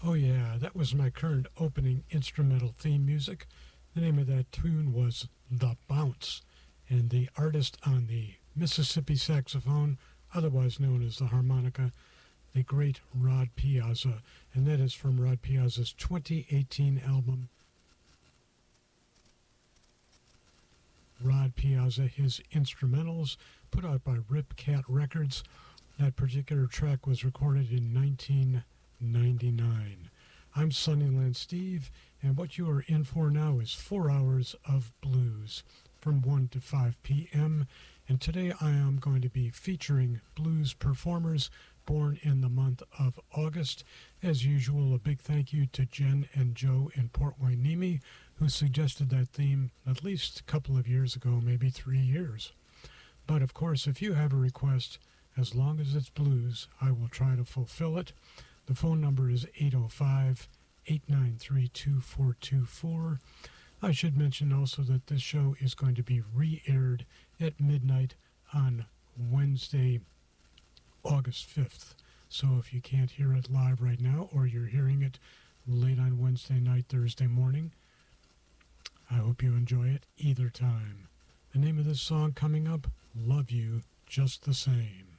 Oh yeah, that was my current opening instrumental theme music. The name of that tune was The Bounce, and the artist on the Mississippi saxophone, otherwise known as the harmonica, the great Rod Piazza, and that is from Rod Piazza's 2018 album, Rod Piazza, His Instrumentals, put out by Rip Cat Records. That particular track was recorded in 1999. I'm Sunnyland Steve, and what you are in for now is 4 hours of blues from 1 to 5 p.m. And today I am going to be featuring blues performers born in the month of August. As usual, a big thank you to Jen and Joe in Port Hueneme, who suggested that theme at least a couple of years ago, maybe 3 years. But of course, if you have a request, as long as it's blues, I will try to fulfill it. The phone number is 805-893-2424. I should mention also that this show is going to be re-aired at midnight on Wednesday, August 5th. So if you can't hear it live right now, or you're hearing it late on Wednesday night, Thursday morning, I hope you enjoy it either time. The name of this song coming up, Love You Just the Same.